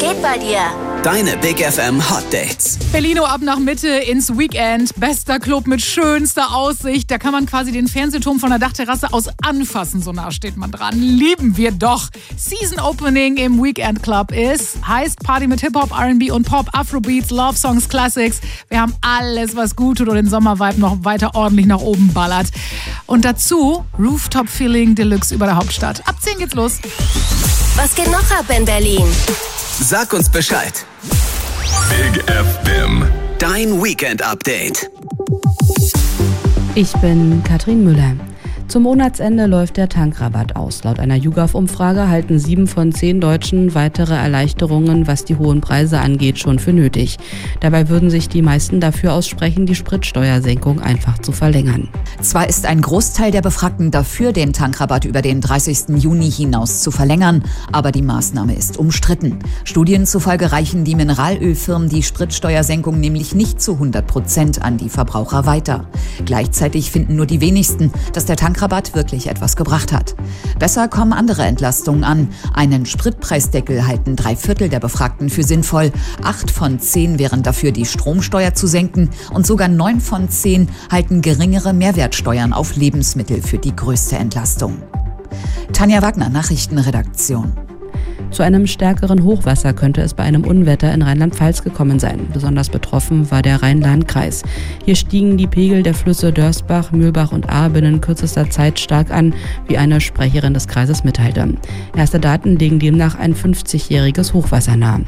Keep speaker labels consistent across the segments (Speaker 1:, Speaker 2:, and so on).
Speaker 1: geht bei dir?
Speaker 2: Deine Big FM Hot Dates.
Speaker 3: Berlino ab nach Mitte ins Weekend. Bester Club mit schönster Aussicht. Da kann man quasi den Fernsehturm von der Dachterrasse aus anfassen. So nah steht man dran. Lieben wir doch. Season Opening im Weekend Club heißt Party mit Hip-Hop, R&B und Pop, Afrobeats, Love Songs, Classics. Wir haben alles, was gut tut und den Sommervibe noch weiter ordentlich nach oben ballert. Und dazu Rooftop Feeling Deluxe über der Hauptstadt. Ab 10 geht's los.
Speaker 1: Was geht noch ab in Berlin?
Speaker 2: Sag uns Bescheid.
Speaker 4: Big FM.
Speaker 2: Dein Weekend-Update.
Speaker 5: Ich bin Katrin Müller. Zum Monatsende läuft der Tankrabatt aus. Laut einer YouGov-Umfrage halten 7 von 10 Deutschen weitere Erleichterungen, was die hohen Preise angeht, schon für nötig. Dabei würden sich die meisten dafür aussprechen, die Spritsteuersenkung einfach zu verlängern.
Speaker 6: Zwar ist ein Großteil der Befragten dafür, den Tankrabatt über den 30. Juni hinaus zu verlängern, aber die Maßnahme ist umstritten. Studien zufolge reichen die Mineralölfirmen die Spritsteuersenkung nämlich nicht zu 100% an die Verbraucher weiter. Gleichzeitig finden nur die wenigsten, dass der Tankrabatt wirklich etwas gebracht hat. Besser kommen andere Entlastungen an. Einen Spritpreisdeckel halten 3/4 der Befragten für sinnvoll. 8 von 10 wären dafür, die Stromsteuer zu senken. Und sogar 9 von 10 halten geringere Mehrwertsteuern auf Lebensmittel für die größte Entlastung. Tanja Wagner, Nachrichtenredaktion.
Speaker 5: Zu einem stärkeren Hochwasser könnte es bei einem Unwetter in Rheinland-Pfalz gekommen sein. Besonders betroffen war der Rhein-Lahn-Kreis. Hier stiegen die Pegel der Flüsse Dörsbach, Mühlbach und Ahr binnen kürzester Zeit stark an, wie eine Sprecherin des Kreises mitteilte. Erste Daten legen demnach ein 50-jähriges Hochwasser nahe.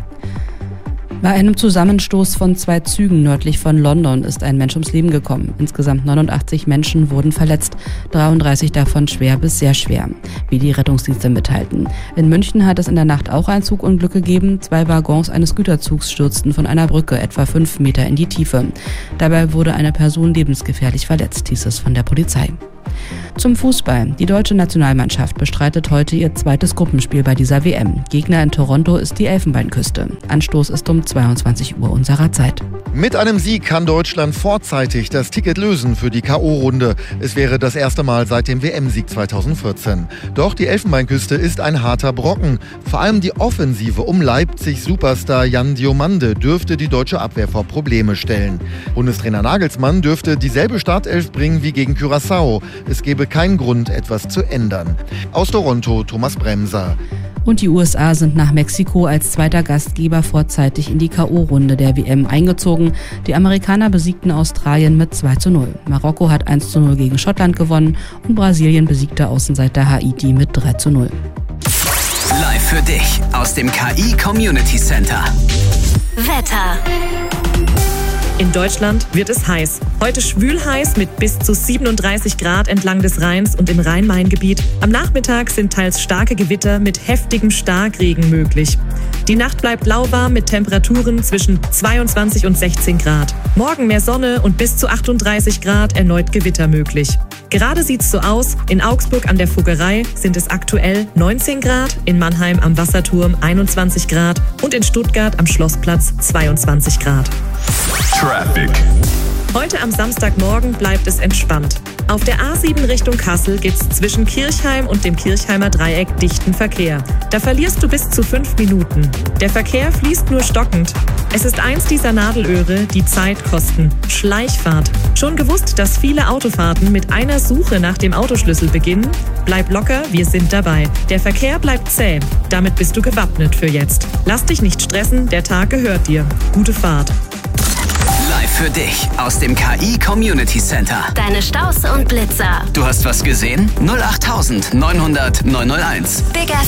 Speaker 5: Bei einem Zusammenstoß von 2 Zügen nördlich von London ist ein Mensch ums Leben gekommen. Insgesamt 89 Menschen wurden verletzt, 33 davon schwer bis sehr schwer, wie die Rettungsdienste mitteilten. In München hat es in der Nacht auch ein Zugunglück gegeben. 2 Waggons eines Güterzugs stürzten von einer Brücke etwa 5 Meter in die Tiefe. Dabei wurde eine Person lebensgefährlich verletzt, hieß es von der Polizei. Zum Fußball. Die deutsche Nationalmannschaft bestreitet heute ihr zweites Gruppenspiel bei dieser WM. Gegner in Toronto ist die Elfenbeinküste. Anstoß ist um 22 Uhr unserer Zeit.
Speaker 7: Mit einem Sieg kann Deutschland vorzeitig das Ticket lösen für die K.O.-Runde. Es wäre das erste Mal seit dem WM-Sieg 2014. Doch die Elfenbeinküste ist ein harter Brocken. Vor allem die Offensive um Leipzig-Superstar Jan Diomande dürfte die deutsche Abwehr vor Probleme stellen. Bundestrainer Nagelsmann dürfte dieselbe Startelf bringen wie gegen Curaçao. Es gäbe keinen Grund, etwas zu ändern. Aus Toronto, Thomas Bremser.
Speaker 5: Und die USA sind nach Mexiko als zweiter Gastgeber vorzeitig in die K.O.-Runde der WM eingezogen. Die Amerikaner besiegten Australien mit 2:0. Marokko hat 1:0 gegen Schottland gewonnen und Brasilien besiegte Außenseiter Haiti mit 3:0.
Speaker 2: Live für dich aus dem KI Community Center.
Speaker 1: Wetter.
Speaker 8: In Deutschland wird es heiß. Heute schwül heiß mit bis zu 37 Grad entlang des Rheins und im Rhein-Main-Gebiet. Am Nachmittag sind teils starke Gewitter mit heftigem Starkregen möglich. Die Nacht bleibt lauwarm mit Temperaturen zwischen 22 und 16 Grad. Morgen mehr Sonne und bis zu 38 Grad erneut Gewitter möglich. Gerade sieht's so aus, in Augsburg an der Fuggerei sind es aktuell 19 Grad, in Mannheim am Wasserturm 21 Grad und in Stuttgart am Schlossplatz 22 Grad.
Speaker 4: Traffic.
Speaker 8: Heute am Samstagmorgen bleibt es entspannt. Auf der A7 Richtung Kassel gibt's zwischen Kirchheim und dem Kirchheimer Dreieck dichten Verkehr. Da verlierst du bis zu 5 Minuten. Der Verkehr fließt nur stockend. Es ist eins dieser Nadelöhre, die Zeit kosten. Schleichfahrt. Schon gewusst, dass viele Autofahrten mit einer Suche nach dem Autoschlüssel beginnen? Bleib locker, wir sind dabei. Der Verkehr bleibt zäh. Damit bist du gewappnet für jetzt. Lass dich nicht stressen, der Tag gehört dir. Gute Fahrt.
Speaker 2: Live für dich aus dem KI Community Center.
Speaker 1: Deine Staus und Blitzer.
Speaker 2: Du hast was gesehen? 08900 901.
Speaker 1: Big FM.